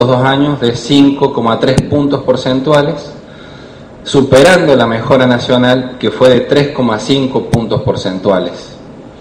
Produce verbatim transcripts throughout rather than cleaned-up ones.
dos años de cinco coma tres puntos porcentuales, superando la mejora nacional que fue de tres coma cinco puntos porcentuales.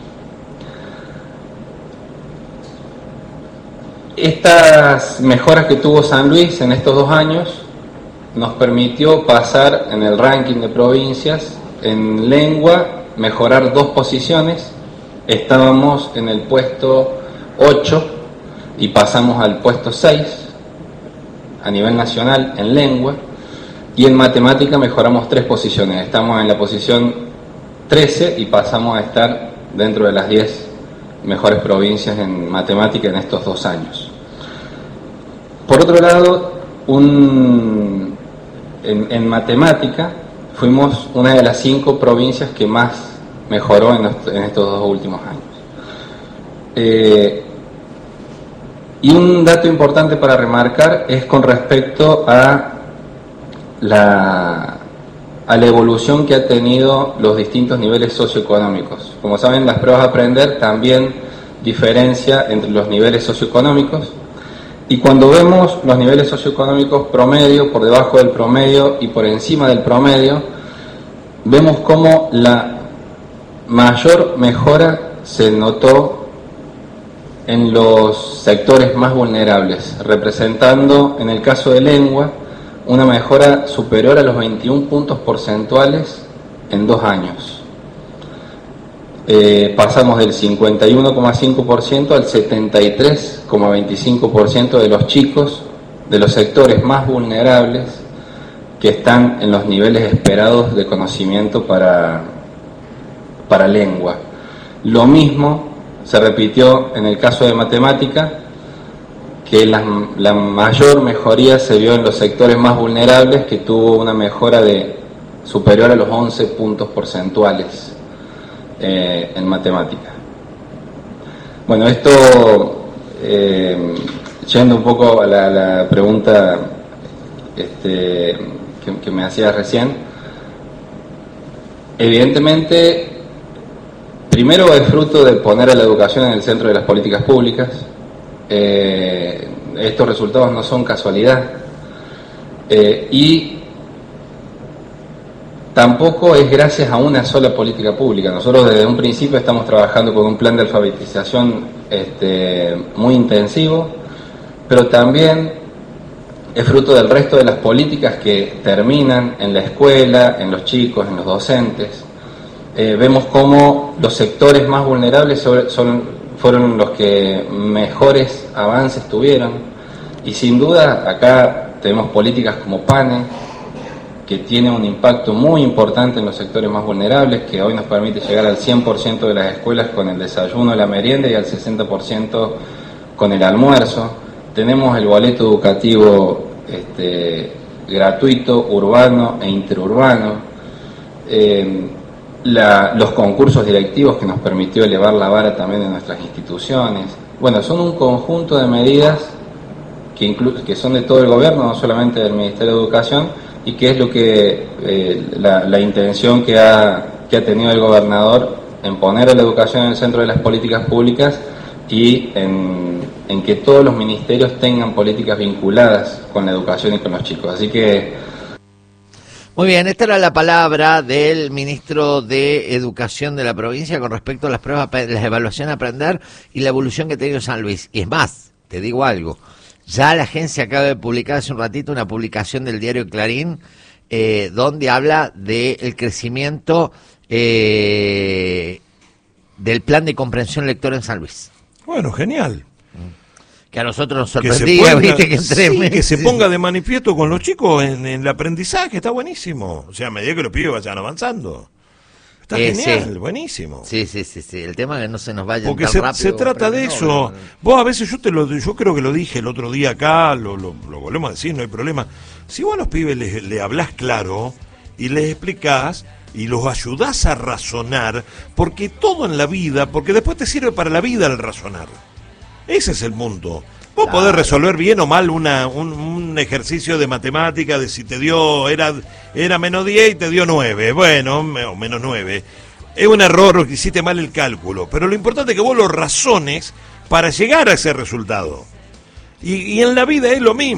Estas mejoras que tuvo San Luis en estos dos años nos permitió pasar en el ranking de provincias en lengua, mejorar dos posiciones. Estábamos en el puesto ocho y pasamos al puesto seis a nivel nacional en lengua, y en matemática mejoramos tres posiciones. Estamos en la posición trece y pasamos a estar dentro de las diez mejores provincias en matemática en estos dos años. Por otro lado, un, en, en matemática fuimos una de las cinco provincias que más mejoró en, los, en estos dos últimos años. Eh, y un dato importante para remarcar es con respecto a la, a la evolución que ha tenido los distintos niveles socioeconómicos. Como saben, las pruebas a aprender también diferencia entre los niveles socioeconómicos, y cuando vemos los niveles socioeconómicos promedio, por debajo del promedio y por encima del promedio, vemos cómo la mayor mejora se notó en los sectores más vulnerables, representando en el caso de lengua una mejora superior a los veintiún puntos porcentuales en dos años. Eh, pasamos del cincuenta y uno coma cinco por ciento al setenta y tres coma veinticinco por ciento de los chicos de los sectores más vulnerables que están en los niveles esperados de conocimiento para, para lengua. Lo mismo se repitió en el caso de matemática, que la, la mayor mejoría se vio en los sectores más vulnerables, que tuvo una mejora de superior a los once puntos porcentuales eh, en matemática. Bueno, esto, eh, yendo un poco a la, la pregunta este, que, que me hacías recién, evidentemente, primero es fruto de poner a la educación en el centro de las políticas públicas. Eh, estos resultados no son casualidad, eh, y tampoco es gracias a una sola política pública. Nosotros desde un principio estamos trabajando con un plan de alfabetización este, muy intensivo, pero también es fruto del resto de las políticas que terminan en la escuela, en los chicos, en los docentes. Eh, vemos cómo los sectores más vulnerables sobre, son fueron los que mejores avances tuvieron, y sin duda acá tenemos políticas como PANE, que tiene un impacto muy importante en los sectores más vulnerables, que hoy nos permite llegar al cien por ciento de las escuelas con el desayuno, la merienda, y al sesenta por ciento con el almuerzo. Tenemos el boleto educativo este, gratuito, urbano e interurbano. Eh, La, los concursos directivos que nos permitió elevar la vara también en nuestras instituciones. Bueno, son un conjunto de medidas que, inclu- que son de todo el gobierno, no solamente del Ministerio de Educación, y que es lo que eh, la, la intención que ha, que ha tenido el gobernador en poner a la educación en el centro de las políticas públicas, y en, en que todos los ministerios tengan políticas vinculadas con la educación y con los chicos. Así que muy bien, esta era la palabra del ministro de Educación de la provincia con respecto a las pruebas, las evaluaciones a aprender y la evolución que ha tenido San Luis. Y es más, te digo algo, ya la agencia acaba de publicar hace un ratito una publicación del diario Clarín, eh, donde habla del crecimiento eh, del plan de comprensión lectora en San Luis. Bueno, genial. Que a nosotros nos sorprendía, que ponga, viste, que en tres sí, meses. Que se ponga de manifiesto con los chicos en, en el aprendizaje, está buenísimo. O sea, a medida que los pibes vayan avanzando. Está eh, genial, sí. Buenísimo. Sí, sí, sí, sí. El tema es que no se nos vaya Porque tan se, rápido. se trata de eso. No, no. Vos a veces, yo te lo yo creo que lo dije el otro día acá, lo, lo, lo volvemos a decir, no hay problema. Si vos a los pibes le, le hablás claro y les explicás y los ayudás a razonar, porque todo en la vida, porque después te sirve para la vida el razonar. Ese es el mundo. Vos claro. podés resolver bien o mal una, un, un ejercicio de matemática, de si te dio, era, era menos diez y te dio nueve, bueno, o menos nueve. Es un error, que hiciste mal el cálculo, pero lo importante es que vos lo razones para llegar a ese resultado. Y, y en la vida es lo mismo.